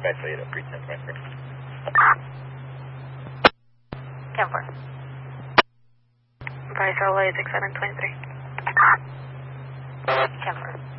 by Toyota, Precinct 23. Camper. Vice LA 6723. Camper.